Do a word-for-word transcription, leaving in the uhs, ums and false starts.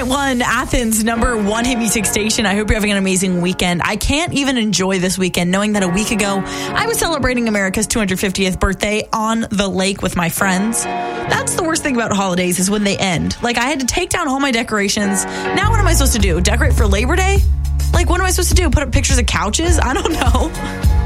Hit one, Athens, number one hit music station. I hope you're having an amazing weekend. I can't even enjoy this weekend knowing that a week ago I was celebrating America's two hundred fiftieth birthday on the lake with my friends. That's the worst thing about holidays is when they end. Like, I had to take down all my decorations. Now what am I supposed to do? Decorate for Labor Day? Like, what am I supposed to do? Put up pictures of couches? I don't know.